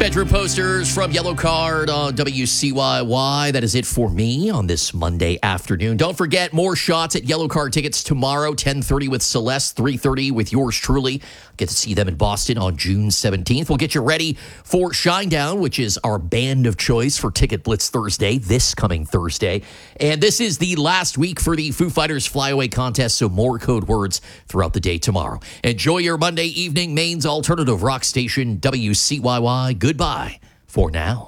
Bedroom posters from Yellow Card on WCYY. That is it for me on this Monday afternoon. Don't forget, more shots at Yellow Card tickets tomorrow, 10:30 with Celeste, 3:30 with yours truly. Get to see them in Boston on June 17th. We'll get you ready for Shinedown, which is our band of choice for Ticket Blitz Thursday, this coming Thursday. And this is the last week for the Foo Fighters Flyaway contest, so more code words throughout the day tomorrow. Enjoy your Monday evening. Maine's alternative rock station, WCYY. Goodbye for now.